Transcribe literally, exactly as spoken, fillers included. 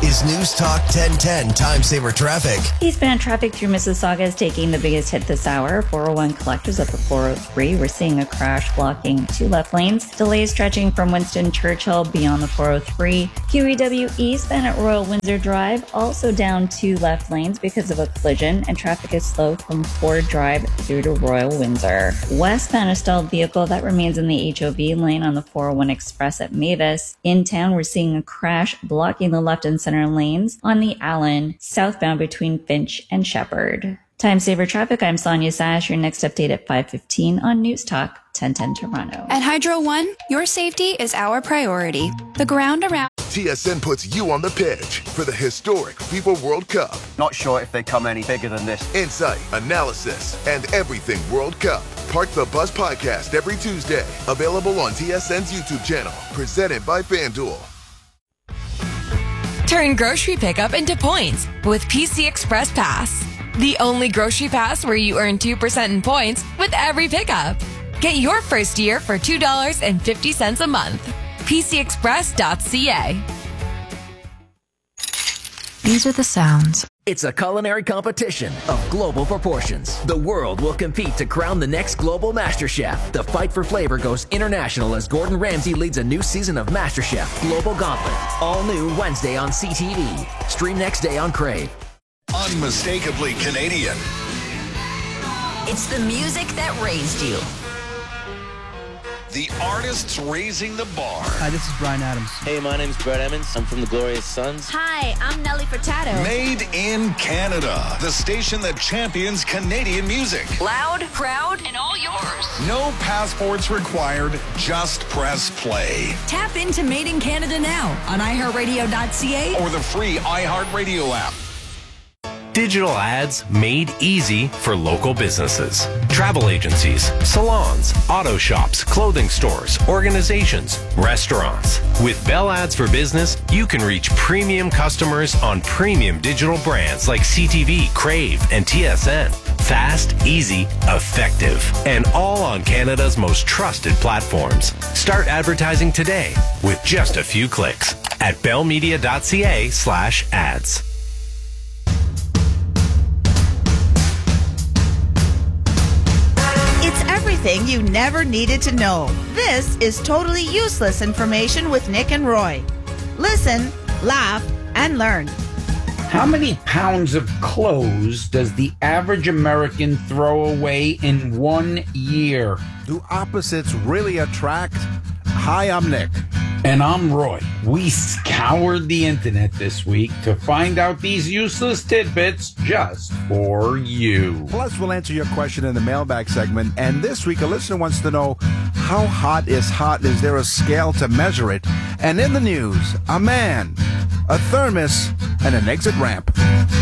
is News Talk ten ten Time Saver Traffic. Eastbound traffic through Mississauga is taking the biggest hit this hour. four oh one collectors up at four oh three. We're seeing a crash blocking two left lanes. Delays stretching from Winston Churchill beyond the four oh three. Q E W eastbound at Royal Windsor Drive also down two left lanes because of a collision, and traffic is slow from Ford Drive through to Royal Windsor. Westbound a stalled vehicle that remains in the H O V lane on the four oh one Express at Mavis. In town, we're seeing a crash blocking the left and center lanes on the Allen, southbound between Finch and Shepherd. Time Saver Traffic, I'm Sonia Sash. Your next update at five fifteen on News Talk ten ten Toronto. At Hydro One, your safety is our priority. The ground around... T S N puts you on the pitch for the historic FIFA World Cup. Not sure if they come any bigger than this. Insight, analysis, and everything World Cup. Park the Bus podcast every Tuesday. Available on T S N's YouTube channel. Presented by FanDuel. Turn grocery pickup into points with P C Express Pass. The only grocery pass where you earn two percent in points with every pickup. Get your first year for two dollars and fifty cents a month. P C express dot c a. These are the sounds. It's a culinary competition of global proportions. The world will compete to crown the next global master chef. The fight for flavor goes international as Gordon Ramsay leads a new season of MasterChef Global Gauntlet. All new Wednesday on C T V. Stream next day on Crave. Unmistakably Canadian. It's the music that raised you. The artists raising the bar. Hi, this is Bryan Adams. Hey, my name's Brett Emmons. I'm from the Glorious Sons. Hi, I'm Nelly Furtado. Made in Canada. The station that champions Canadian music. Loud, proud, and all yours. No passports required. Just press play. Tap into Made in Canada now on i heart radio dot c a or the free iHeartRadio app. Digital ads made easy for local businesses. Travel agencies, salons, auto shops, clothing stores, organizations, restaurants. With Bell Ads for Business, you can reach premium customers on premium digital brands like C T V, Crave, and T S N. Fast, easy, effective, and all on Canada's most trusted platforms. Start advertising today with just a few clicks at bellmedia dot c a slash ads. Everything you never needed to know. This is totally useless information with Nick and Roy. Listen, laugh, and learn. How many pounds of clothes does the average American throw away in one year? Do opposites really attract? Hi, I'm Nick. And I'm Roy. We scoured the internet this week to find out these useless tidbits just for you. Plus, we'll answer your question in the mailbag segment. And this week, a listener wants to know, how hot is hot? Is there a scale to measure it? And in the news, a man, a thermos, and an exit ramp.